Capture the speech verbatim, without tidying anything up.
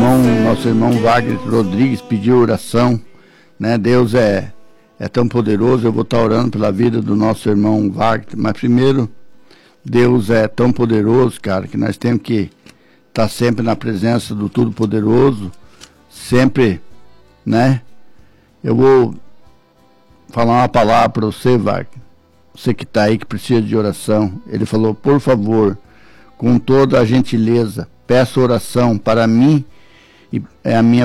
irmão, nosso irmão Wagner Rodrigues pediu oração, né? Deus é, é tão poderoso. Eu vou estar orando pela vida do nosso irmão Wagner, mas primeiro, Deus é tão poderoso, cara, que nós temos que estar sempre na presença do Todo-Poderoso, sempre, né? Eu vou falar uma palavra para você, Wagner, você que está aí, que precisa de oração. Ele falou: por favor, com toda a gentileza, peço oração para mim e a minha